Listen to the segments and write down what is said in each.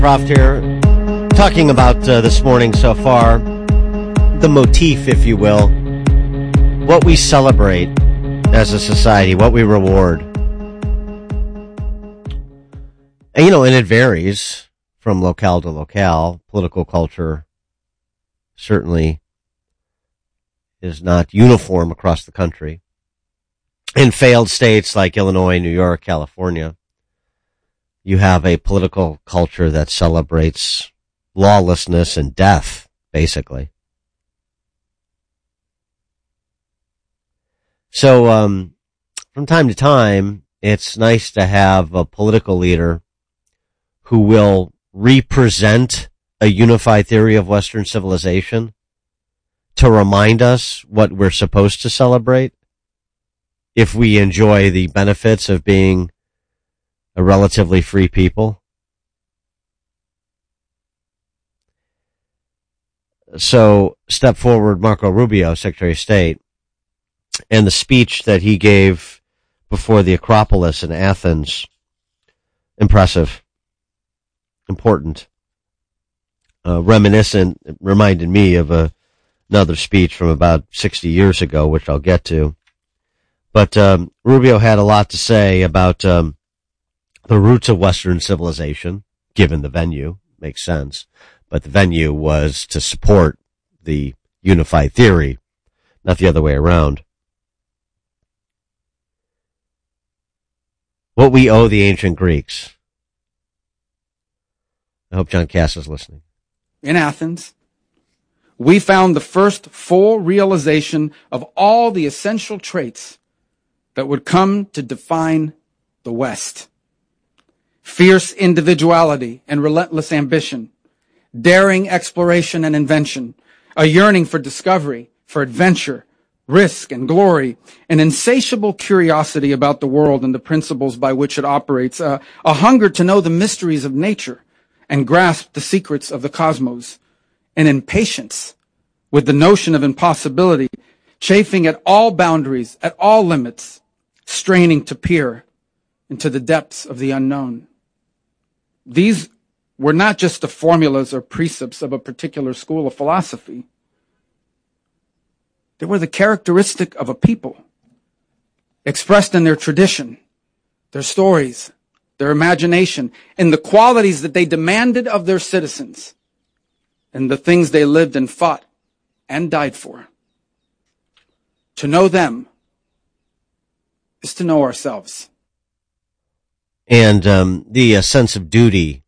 Proft here, talking about this morning so far, the motif, if you will, what we celebrate as a society, what we reward. And, and it varies from locale to locale. Political culture certainly is not uniform across the country. In failed states like Illinois, New York, California, you have a political culture that celebrates lawlessness and death, basically. So, from time to time, it's nice to have a political leader who will represent a unified theory of Western civilization to remind us what we're supposed to celebrate if we enjoy the benefits of being a relatively free people. So, step forward Marco Rubio, Secretary of State, and the speech that he gave before the Acropolis in Athens. Impressive. Important. Reminiscent, it reminded me of another speech from about 60 years ago, which I'll get to. But Rubio had a lot to say about the roots of Western civilization, given the venue. Makes sense. But the venue was to support the unified theory, not the other way around. What we owe the ancient Greeks. I hope John Cass is listening. In Athens, we found the first full realization of all the essential traits that would come to define the West. Fierce individuality and relentless ambition, daring exploration and invention, a yearning for discovery, for adventure, risk and glory, an insatiable curiosity about the world and the principles by which it operates, a hunger to know the mysteries of nature and grasp the secrets of the cosmos, an impatience with the notion of impossibility, chafing at all boundaries, at all limits, straining to peer into the depths of the unknown. These were not just the formulas or precepts of a particular school of philosophy. They were the characteristic of a people, expressed in their tradition, their stories, their imagination, and the qualities that they demanded of their citizens, and the things they lived and fought and died for. To know them is to know ourselves. And the sense of duty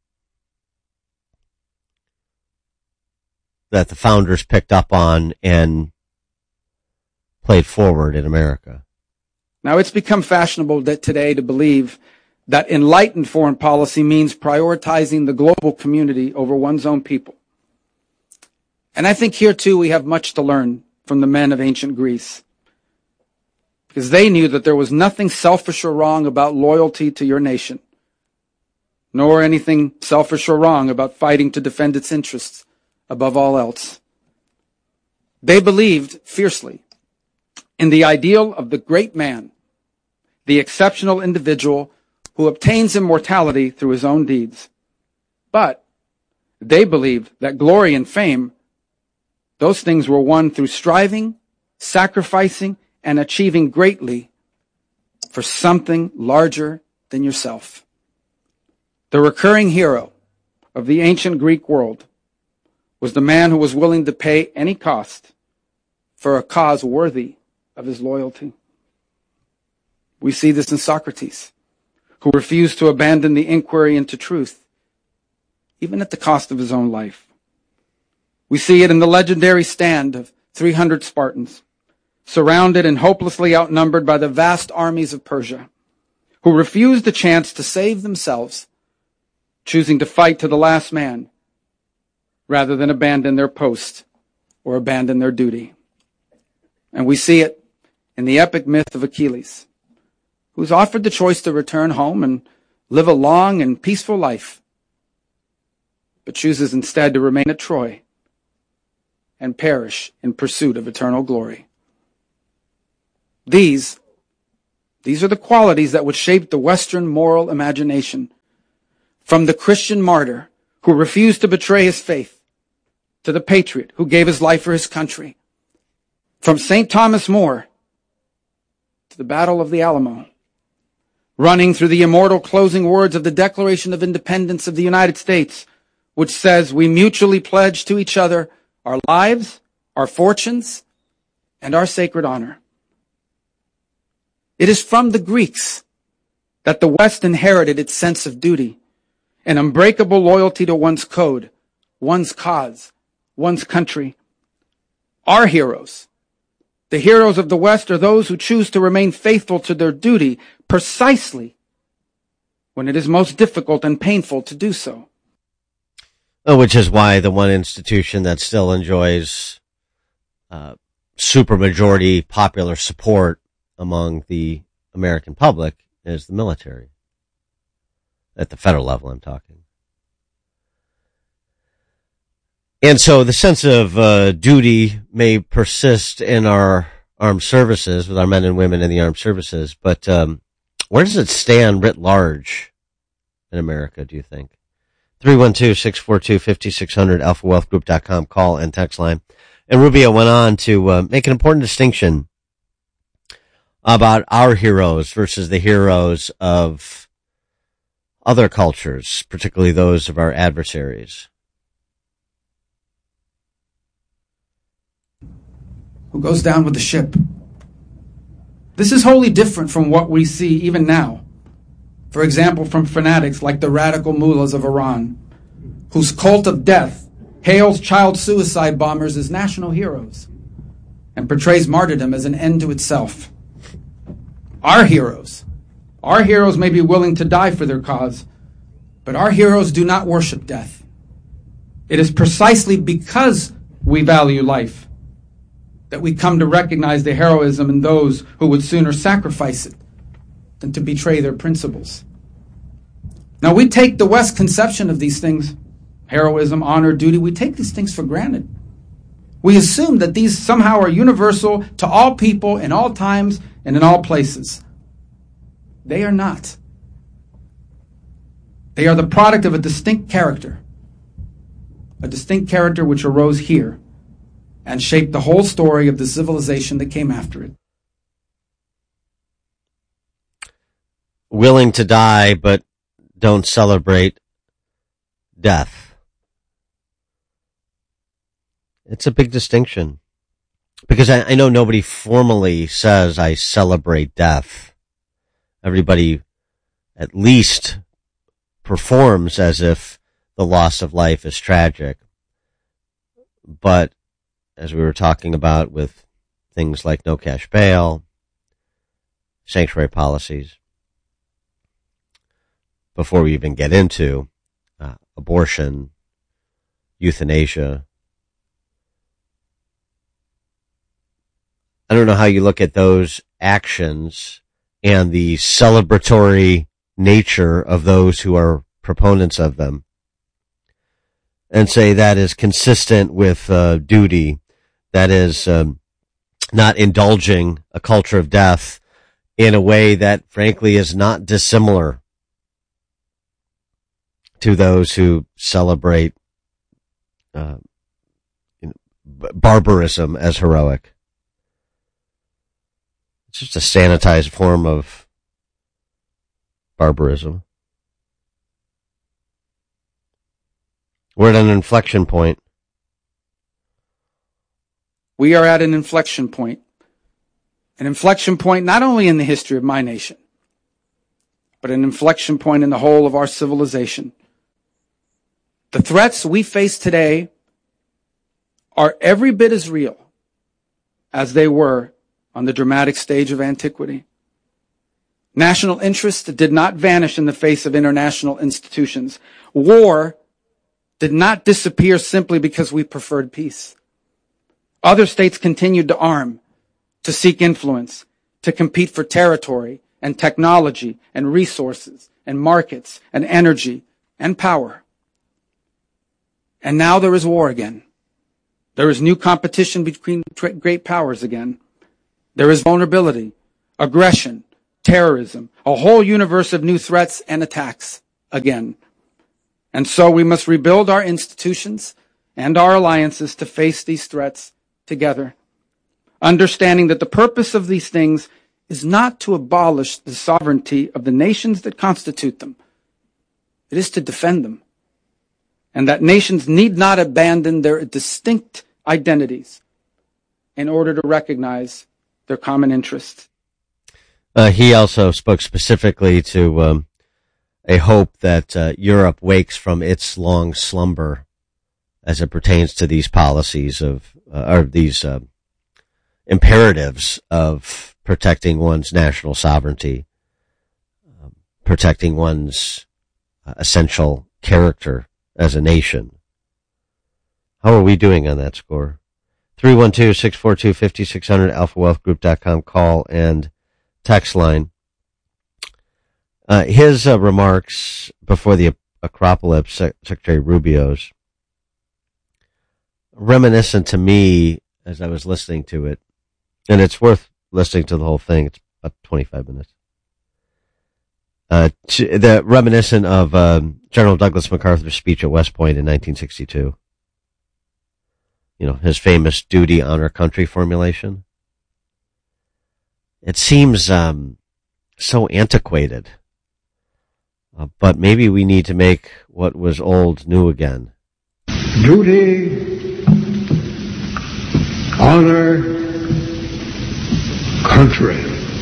that the founders picked up on and played forward in America. Now, it's become fashionable today to believe that enlightened foreign policy means prioritizing the global community over one's own people. And I think here, too, we have much to learn from the men of ancient Greece, because they knew that there was nothing selfish or wrong about loyalty to your nation, nor anything selfish or wrong about fighting to defend its interests above all else. They believed fiercely in the ideal of the great man, the exceptional individual who obtains immortality through his own deeds. But they believed that glory and fame, those things were won through striving, sacrificing, and achieving greatly for something larger than yourself. The recurring hero of the ancient Greek world was the man who was willing to pay any cost for a cause worthy of his loyalty. We see this in Socrates, who refused to abandon the inquiry into truth, even at the cost of his own life. We see it in the legendary stand of 300 Spartans, surrounded and hopelessly outnumbered by the vast armies of Persia, who refused the chance to save themselves, choosing to fight to the last man rather than abandon their post or abandon their duty. And we see it in the epic myth of Achilles, who's offered the choice to return home and live a long and peaceful life, but chooses instead to remain at Troy and perish in pursuit of eternal glory. These are the qualities that would shape the Western moral imagination, from the Christian martyr who refused to betray his faith, to the patriot who gave his life for his country. From St. Thomas More to the Battle of the Alamo, running through the immortal closing words of the Declaration of Independence of the United States, which says we mutually pledge to each other our lives, our fortunes, and our sacred honor. It is from the Greeks that the West inherited its sense of duty, an unbreakable loyalty to one's code, one's cause, one's country. Our heroes, the heroes of the West, are those who choose to remain faithful to their duty precisely when it is most difficult and painful to do so. Which is why the one institution that still enjoys supermajority popular support among the American public is the military. At the federal level, I'm talking. And so the sense of duty may persist in our armed services, with our men and women in the armed services, but where does it stand writ large in America, do you think? 312-642-5600, alphawealthgroup.com, call and text line. And Rubio went on to make an important distinction about our heroes versus the heroes of other cultures, particularly those of our adversaries. Who goes down with the ship. This is wholly different from what we see even now. For example, from fanatics like the radical mullahs of Iran, whose cult of death hails child suicide bombers as national heroes and portrays martyrdom as an end to itself. Our heroes may be willing to die for their cause, but our heroes do not worship death. It is precisely because we value life that we come to recognize the heroism in those who would sooner sacrifice it than to betray their principles. Now, we take the West conception of these things, heroism, honor, duty, we take these things for granted. We assume that these somehow are universal to all people in all times and in all places. They are not. They are the product of a distinct character which arose here and shaped the whole story of the civilization that came after it. Willing to die, but don't celebrate death. It's a big distinction. Because I know nobody formally says I celebrate death. Everybody at least performs as if the loss of life is tragic. But as we were talking about with things like no cash bail, sanctuary policies, before we even get into abortion, euthanasia, I don't know how you look at those actions and the celebratory nature of those who are proponents of them and say that is consistent with duty, that is not indulging a culture of death in a way that, frankly, is not dissimilar to those who celebrate barbarism as heroic. It's just a sanitized form of barbarism. We're at an inflection point. We are at an inflection point. An inflection point not only in the history of my nation, but an inflection point in the whole of our civilization. The threats we face today are every bit as real as they were on the dramatic stage of antiquity. National interest did not vanish in the face of international institutions. War did not disappear simply because we preferred peace. Other states continued to arm, to seek influence, to compete for territory and technology and resources and markets and energy and power. And now there is war again. There is new competition between great powers again. There is vulnerability, aggression, terrorism, a whole universe of new threats and attacks again. And so we must rebuild our institutions and our alliances to face these threats together, understanding that the purpose of these things is not to abolish the sovereignty of the nations that constitute them. It is to defend them, and that nations need not abandon their distinct identities in order to recognize their common interests. He also spoke specifically to a hope that Europe wakes from its long slumber as it pertains to these policies or these imperatives of protecting one's national sovereignty, protecting one's essential character as a nation. How are we doing on that score? 312-642-5600, alphawealthgroup.com call and text line. His remarks before the Acropolis, Secretary Rubio's, reminiscent to me as I was listening to it, and it's worth listening to the whole thing. It's about 25 minutes. The reminiscent of General Douglas MacArthur's speech at West Point in 1962. You know, his famous duty, honor, country formulation. It seems so antiquated. But maybe we need to make what was old new again. Duty, honor, country.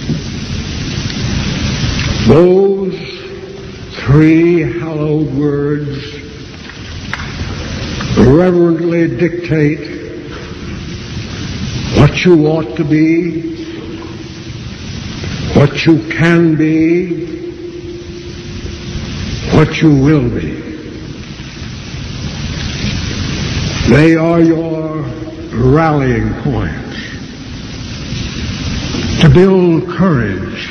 Those three hallowed words reverently dictate what you ought to be, what you can be, what you will be. They are your rallying points to build courage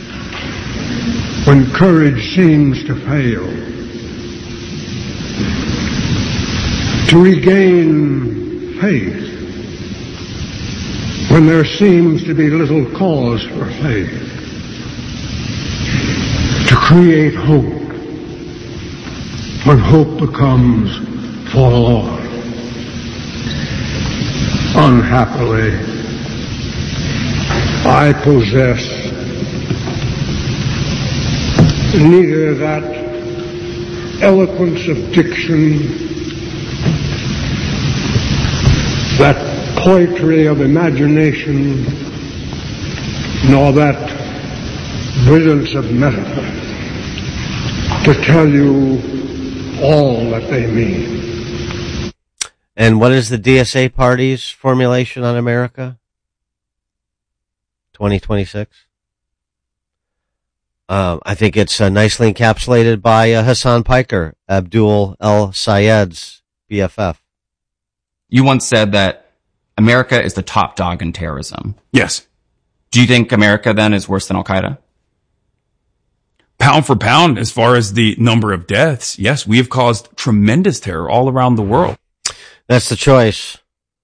when courage seems to fail, to regain faith when there seems to be little cause for faith, to create hope when hope becomes forlorn. Unhappily, I possess neither that eloquence of diction, that poetry of imagination, nor that brilliance of metaphor to tell you all that they mean. And what is the DSA party's formulation on America? 2026? I think it's nicely encapsulated by Hassan Piker, Abdul El Sayed's BFF. You once said that America is the top dog in terrorism. Yes. Do you think America then is worse than Al-Qaeda? Pound for pound, as far as the number of deaths, yes, we have caused tremendous terror all around the world. That's the choice.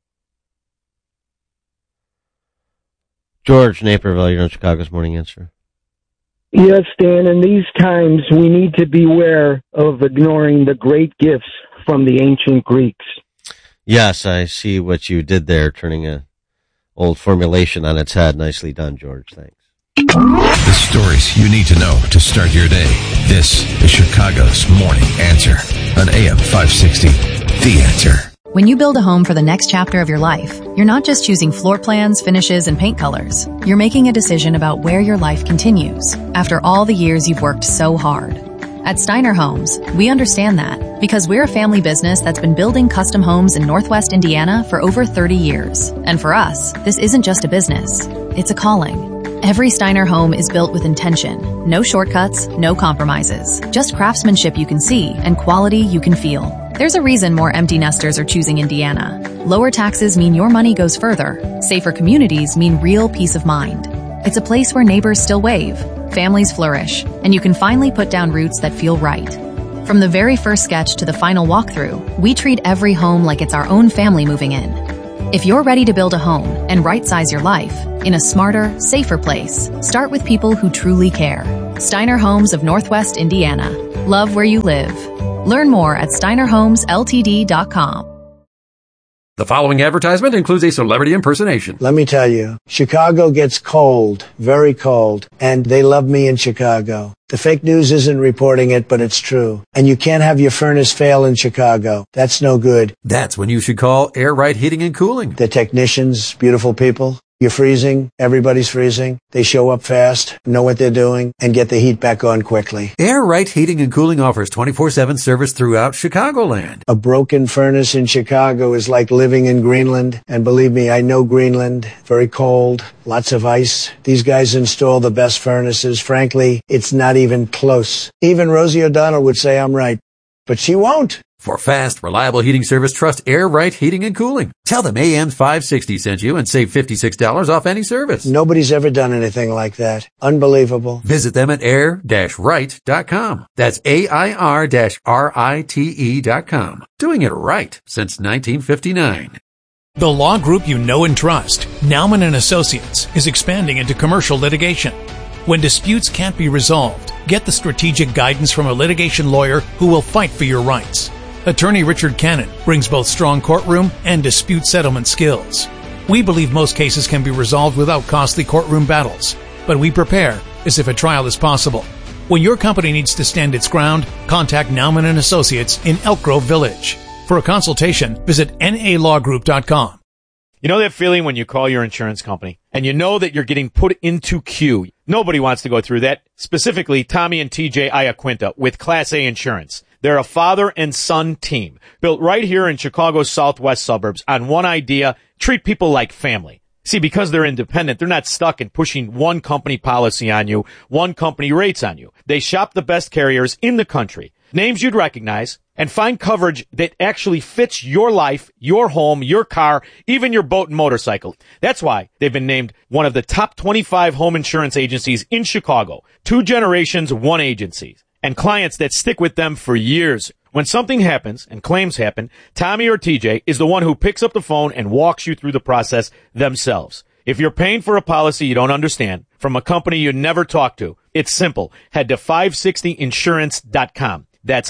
George Naperville, you're on Chicago's Morning Answer. Yes, Dan, in these times we need to beware of ignoring the great gifts from the ancient Greeks. Yes, I see what you did there, turning a old formulation on its head. Nicely done, George. Thanks. The stories you need to know to start your day. This is Chicago's Morning Answer on AM 560. The Answer. When you build a home for the next chapter of your life, you're not just choosing floor plans, finishes, and paint colors. You're making a decision about where your life continues after all the years you've worked so hard. At Steiner Homes, we understand that because we're a family business that's been building custom homes in Northwest Indiana for over 30 years. And for us, this isn't just a business, it's a calling. Every Steiner home is built with intention. No shortcuts, no compromises. Just craftsmanship you can see and quality you can feel. There's a reason more empty nesters are choosing Indiana. Lower taxes mean your money goes further. Safer communities mean real peace of mind. It's a place where neighbors still wave, families flourish, and you can finally put down roots that feel right. From the very first sketch to the final walkthrough, we treat every home like it's our own family moving in. If you're ready to build a home and right-size your life in a smarter, safer place, start with people who truly care. Steiner Homes of Northwest Indiana. Love where you live. Learn more at steinerhomesltd.com. The following advertisement includes a celebrity impersonation. Let me tell you, Chicago gets cold, very cold, and they love me in Chicago. The fake news isn't reporting it, but it's true. And you can't have your furnace fail in Chicago. That's no good. That's when you should call Air Right Heating and Cooling. The technicians, beautiful people. You're freezing, everybody's freezing. They show up fast, know what they're doing, and get the heat back on quickly. Air Right Heating and Cooling offers 24/7 service throughout Chicagoland. A broken furnace in Chicago is like living in Greenland. And believe me, I know Greenland. Very cold, lots of ice. These guys install the best furnaces. Frankly, it's not even close. Even Rosie O'Donnell would say I'm right, but she won't. For fast, reliable heating service, trust Air Right Heating and Cooling. Tell them AM 560 sent you and save $56 off any service. Nobody's ever done anything like that. Unbelievable. Visit them at air-right.com. That's AIR-RITE.com. Doing it right since 1959. The law group you know and trust, Naumann & Associates, is expanding into commercial litigation. When disputes can't be resolved, get the strategic guidance from a litigation lawyer who will fight for your rights. Attorney Richard Cannon brings both strong courtroom and dispute settlement skills. We believe most cases can be resolved without costly courtroom battles, but we prepare as if a trial is possible. When your company needs to stand its ground, contact Naumann & Associates in Elk Grove Village. For a consultation, visit nalawgroup.com. You know that feeling when you call your insurance company and you know that you're getting put into queue? Nobody wants to go through that, specifically Tommy and TJ Iaquinta with Class A Insurance. They're a father and son team built right here in Chicago's southwest suburbs on one idea: treat people like family. See, because they're independent, they're not stuck in pushing one company policy on you, one company rates on you. They shop the best carriers in the country, names you'd recognize, and find coverage that actually fits your life, your home, your car, even your boat and motorcycle. That's why they've been named one of the top 25 home insurance agencies in Chicago. 2 generations, 1 agency. And clients that stick with them for years. When something happens and claims happen, Tommy or TJ is the one who picks up the phone and walks you through the process themselves. If you're paying for a policy you don't understand from a company you never talked to, it's simple. Head to 560insurance.com. That's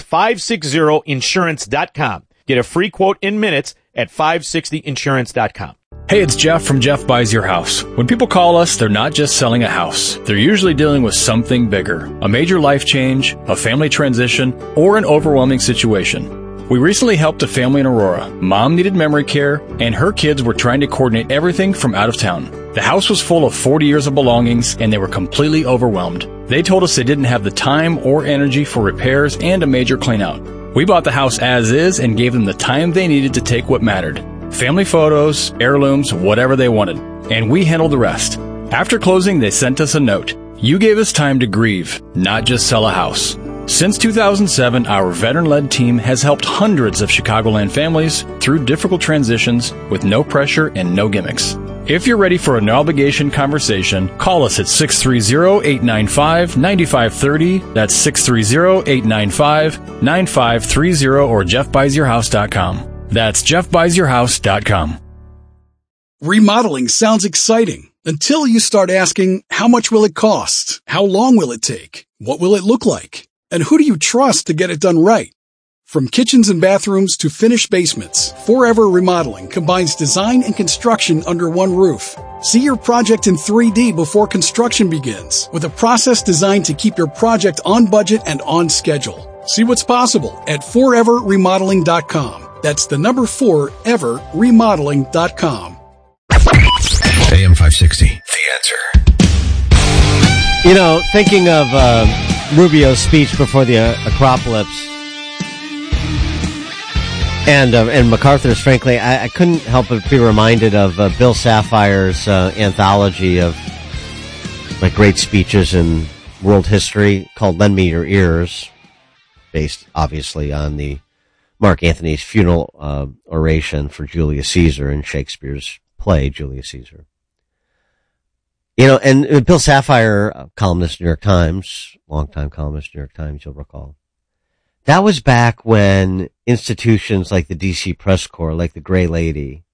560insurance.com. Get a free quote in minutes at 560insurance.com. Hey, it's Jeff from Jeff Buys Your House. When people call us, they're not just selling a house. They're usually dealing with something bigger. A major life change, a family transition, or an overwhelming situation. We recently helped a family in Aurora. Mom needed memory care, and her kids were trying to coordinate everything from out of town. The house was full of 40 years of belongings, and they were completely overwhelmed. They told us they didn't have the time or energy for repairs and a major cleanout. We bought the house as is and gave them the time they needed to take what mattered. Family photos, heirlooms, whatever they wanted. And we handled the rest. After closing, they sent us a note. You gave us time to grieve, not just sell a house. Since 2007, our veteran-led team has helped hundreds of Chicagoland families through difficult transitions with no pressure and no gimmicks. If you're ready for a no-obligation conversation, call us at 630-895-9530. That's 630-895-9530 or jeffbuysyourhouse.com. That's jeffbuysyourhouse.com. Remodeling sounds exciting until you start asking, how much will it cost? How long will it take? What will it look like? And who do you trust to get it done right? From kitchens and bathrooms to finished basements, Forever Remodeling combines design and construction under one roof. See your project in 3D before construction begins with a process designed to keep your project on budget and on schedule. See what's possible at foreverremodeling.com. That's the number 4, everremodeling.com. AM 560, The Answer. You know, thinking of Rubio's speech before the Acropolis and MacArthur's, frankly, I couldn't help but be reminded of Bill Safire's anthology of like great speeches in world history called Lend Me Your Ears, based obviously on the Mark Antony's funeral oration for Julius Caesar in Shakespeare's play, Julius Caesar. You know, and Bill Safire, columnist, New York Times, longtime columnist, New York Times, you'll recall. That was back when institutions like the DC Press Corps, like the Gray Lady,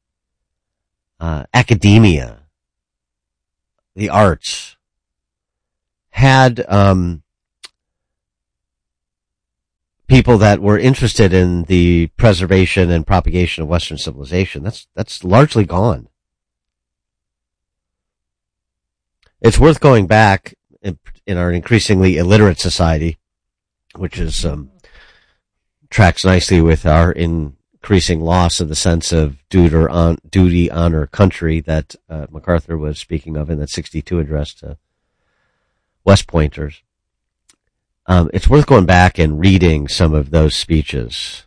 academia, the arts, had people that were interested in the preservation and propagation of Western civilization. That's largely gone. It's worth going back in our increasingly illiterate society, which is tracks nicely with our increasing loss of the sense of duty, honor, country that MacArthur was speaking of in that 62 address to West Pointers. It's worth going back and reading some of those speeches.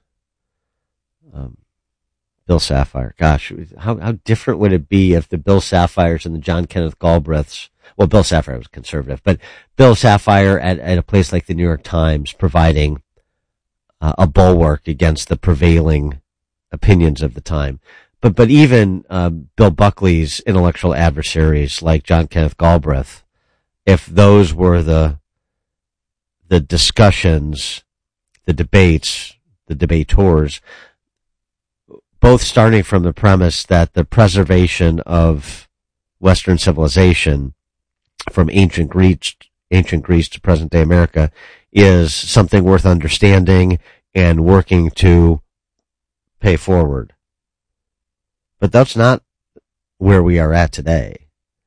Bill Safire, gosh, how different would it be if the Bill Safires and the John Kenneth Galbraiths, well, Bill Safire was conservative, but Bill Safire at a place like the New York Times providing a bulwark against the prevailing opinions of the time. But even Bill Buckley's intellectual adversaries like John Kenneth Galbraith, if those were the discussions, the debates, the debaters, both starting from the premise that the preservation of Western civilization from ancient Greece to present day America is something worth understanding and working to pay forward. But that's not where we are at today.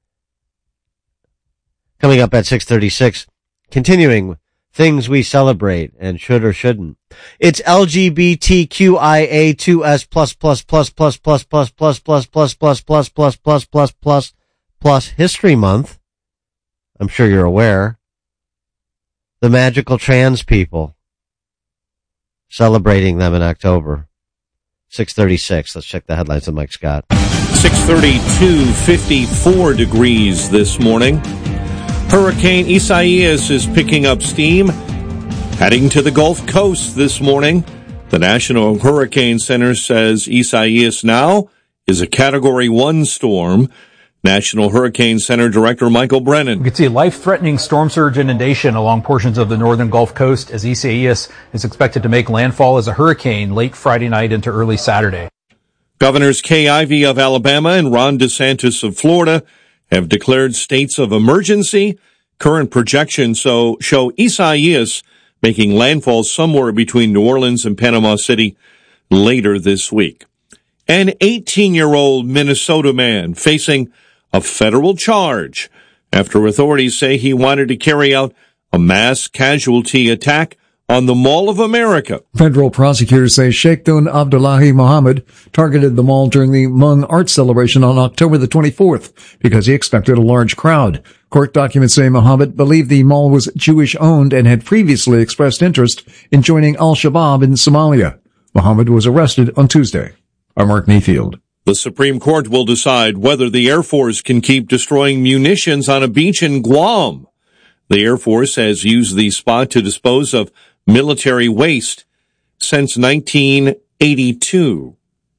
Coming up at 6:36, continuing things we celebrate and should or shouldn't. It's LGBTQIA2S++++++++++++++ History Month. I'm sure you're aware. The magical trans people. Celebrating them in October. 6:36. Let's check the headlines with Mike Scott. 6:32, 54 degrees this morning. Hurricane Isaias is picking up steam, heading to the Gulf Coast this morning. The National Hurricane Center says Isaias now is a Category 1 storm. National Hurricane Center Director Michael Brennan. We could see a life-threatening storm surge inundation along portions of the northern Gulf Coast as Isaias is expected to make landfall as a hurricane late Friday night into early Saturday. Governors Kay Ivey of Alabama and Ron DeSantis of Florida have declared states of emergency. Current projections show Isaias making landfall somewhere between New Orleans and Panama City later this week. An 18-year-old Minnesota man facing a federal charge after authorities say he wanted to carry out a mass casualty attack on the Mall of America. Federal prosecutors say Sheikhdun Abdullahi Mohammed targeted the mall during the Hmong art celebration on October the 24th because he expected a large crowd. Court documents say Mohammed believed the mall was Jewish-owned and had previously expressed interest in joining al-Shabaab in Somalia. Mohammed was arrested on Tuesday. I'm Mark Mayfield. The Supreme Court will decide whether the Air Force can keep destroying munitions on a beach in Guam. The Air Force has used the spot to dispose of military waste since 1982.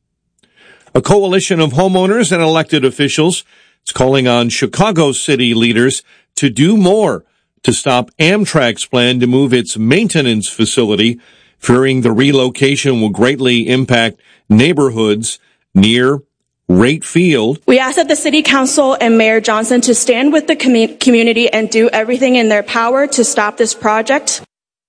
A coalition of homeowners and elected officials is calling on Chicago city leaders to do more to stop Amtrak's plan to move its maintenance facility, fearing the relocation will greatly impact neighborhoods near Wright Field. We ask that the City Council and Mayor Johnson to stand with the community and do everything in their power to stop this project.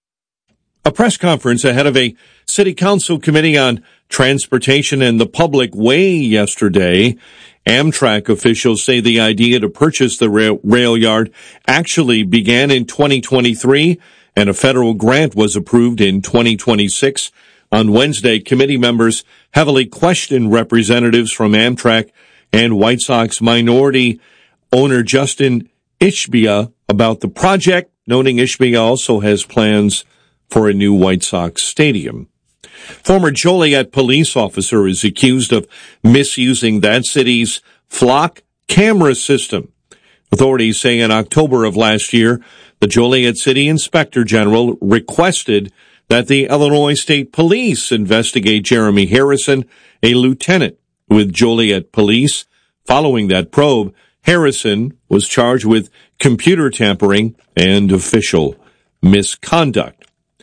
A press conference ahead of a City Council Committee on Transportation and the Public Way yesterday. Amtrak officials say the idea to purchase the rail yard actually began in 2023, and a federal grant was approved in 2026. On Wednesday, committee members heavily questioned representatives from Amtrak and White Sox minority owner Justin Ishbia about the project, noting Ishbia also has plans for a new White Sox stadium. Former Joliet police officer is accused of misusing that city's flock camera system. Authorities say in October of last year, the Joliet City Inspector General requested that the Illinois State Police investigate Jeremy Harrison, a lieutenant with Joliet Police. Following that probe, Harrison was charged with computer tampering and official misconduct.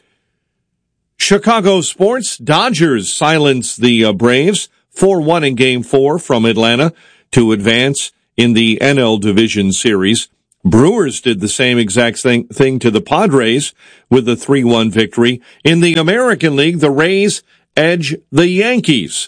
Chicago sports, Dodgers silence the Braves 4-1 in Game 4 from Atlanta to advance in the NL Division Series. Brewers did the same exact thing to the Padres with the 3-1 victory. In the American League, the Rays edge the Yankees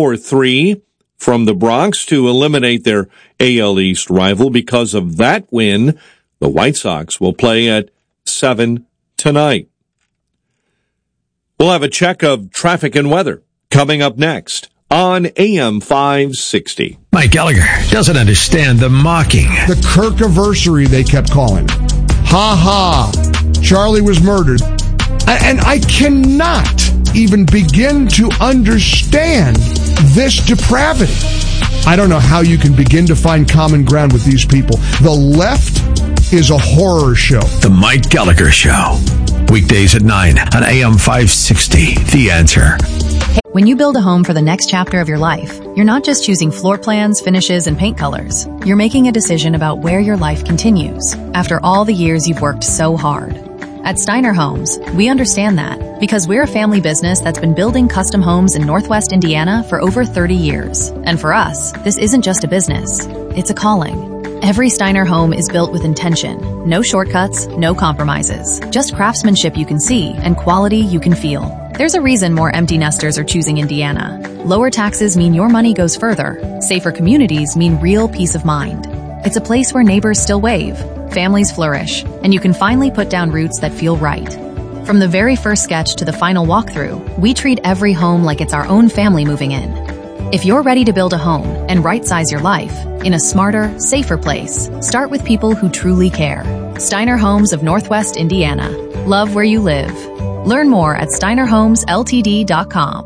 4-3 from the Bronx to eliminate their AL East rival. Because of that win, the White Sox will play at 7 tonight. We'll have a check of traffic and weather coming up next on AM 560. Mike Gallagher doesn't understand the mocking. The Kirkiversary, they kept calling it. Ha ha. Charlie was murdered. And I cannot even begin to understand this depravity. I don't know how you can begin to find common ground with these people. The left is a horror show. The Mike Gallagher Show. Weekdays at 9 on AM 560. The Answer. When you build a home for the next chapter of your life, you're not just choosing floor plans, finishes, and paint colors. You're making a decision about where your life continues after all the years you've worked so hard. At Steiner Homes, we understand that because we're a family business that's been building custom homes in Northwest Indiana for over 30 years. And for us, this isn't just a business, it's a calling. Every Steiner home is built with intention. No shortcuts, no compromises. Just craftsmanship you can see and quality you can feel. There's a reason more empty nesters are choosing Indiana. Lower taxes mean your money goes further. Safer communities mean real peace of mind. It's a place where neighbors still wave, families flourish, and you can finally put down roots that feel right. From the very first sketch to the final walkthrough, we treat every home like it's our own family moving in. If you're ready to build a home and right-size your life in a smarter, safer place, start with people who truly care. Steiner Homes of Northwest Indiana. Love where you live. Learn more at steinerhomesltd.com.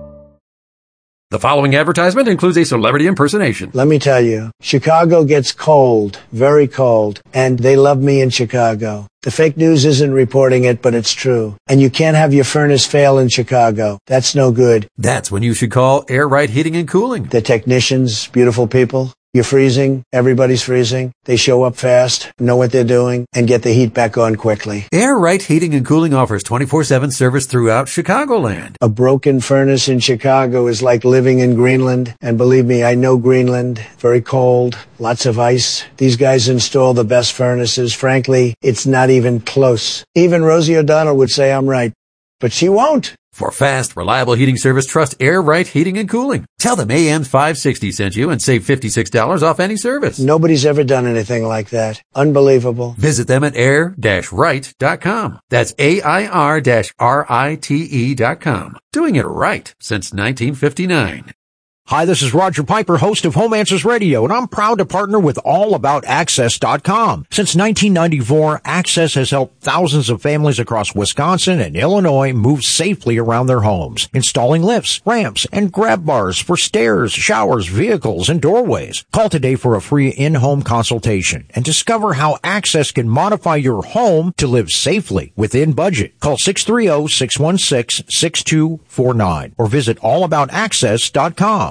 The following advertisement includes a celebrity impersonation. Let me tell you, Chicago gets cold, very cold, and they love me in Chicago. The fake news isn't reporting it, but it's true. And you can't have your furnace fail in Chicago. That's no good. That's when you should call Air Right Heating and Cooling. The technicians, beautiful people. You're freezing, everybody's freezing. They show up fast, know what they're doing, and get the heat back on quickly. Air Right Heating and Cooling offers 24/7 service throughout Chicagoland. A broken furnace in Chicago is like living in Greenland. And believe me, I know Greenland. Very cold, lots of ice. These guys install the best furnaces. Frankly, it's not even close. Even Rosie O'Donnell would say I'm right, but she won't. For fast, reliable heating service, trust Air Right Heating and Cooling. Tell them AM 560 sent you and save $56 off any service. Nobody's ever done anything like that. Unbelievable. Visit them at air-right.com. That's AIR-RITE.com. Doing it right since 1959. Hi, this is Roger Piper, host of Home Answers Radio, and I'm proud to partner with AllAboutAccess.com. Since 1994, Access has helped thousands of families across Wisconsin and Illinois move safely around their homes, installing lifts, ramps, and grab bars for stairs, showers, vehicles, and doorways. Call today for a free in-home consultation and discover how Access can modify your home to live safely within budget. Call 630-616-6249 or visit AllAboutAccess.com.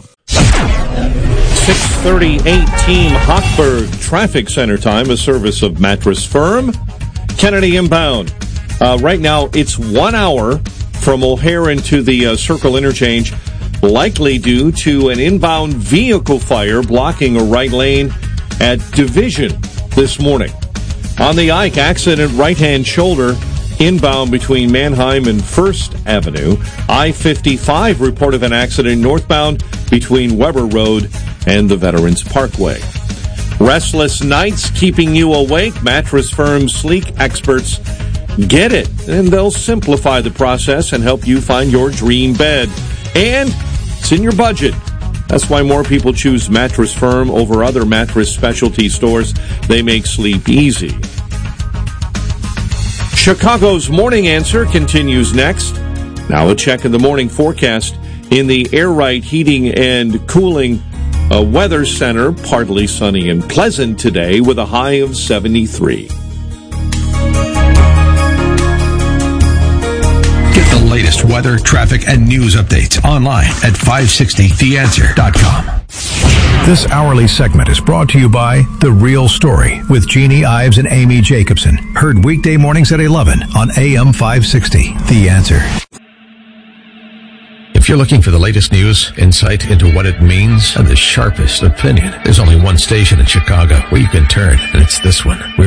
6:38 Team Hochberg Traffic Center time, a service of Mattress Firm. Kennedy inbound. Right now, it's 1 hour from O'Hare into the Circle Interchange, likely due to an inbound vehicle fire blocking a right lane at Division this morning. On the Ike, accident right-hand shoulder inbound between Manheim and First Avenue. I-55 report of an accident northbound between Weber Road and the Veterans Parkway. Restless nights keeping you awake. Mattress Firm sleep experts get it, and they'll simplify the process and help you find your dream bed. And it's in your budget. That's why more people choose Mattress Firm over other mattress specialty stores. They make sleep easy. Chicago's Morning Answer continues next. Now a check of the morning forecast in the Air Right Heating and Cooling Weather Center. Partly sunny and pleasant today with a high of 73. Get the latest weather, traffic, and news updates online at 560theanswer.com. This hourly segment is brought to you by The Real Story with Jeannie Ives and Amy Jacobson. Heard weekday mornings at 11 on AM 560. The Answer. If you're looking for the latest news, insight into what it means, and the sharpest opinion, there's only one station in Chicago where you can turn, and it's this one.